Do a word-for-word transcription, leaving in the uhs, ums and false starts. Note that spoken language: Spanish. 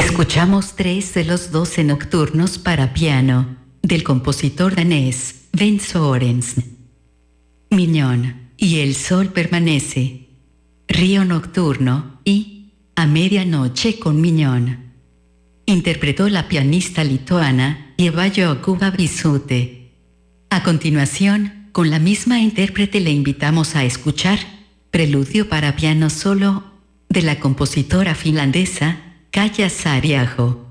Escuchamos tres de los doce nocturnos para piano, del compositor danés, Ben Sørensen. Miñón, y el sol permanece. Río nocturno, y A medianoche con Miñón. Interpretó la pianista lituana, Ieva Jokubaitytė. A continuación, con la misma intérprete le invitamos a escuchar Preludio para piano solo, de la compositora finlandesa, Kaija Saariaho.